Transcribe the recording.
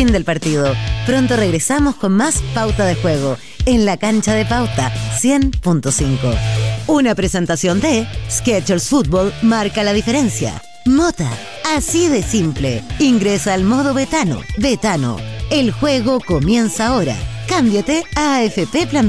fin del partido. Pronto regresamos con más Pauta de Juego en la cancha de Pauta 100.5. Una presentación de Skechers Fútbol marca la diferencia. Mota, así de simple. Ingresa al modo Betano. Betano, el juego comienza ahora. Cámbiate a AFP Plan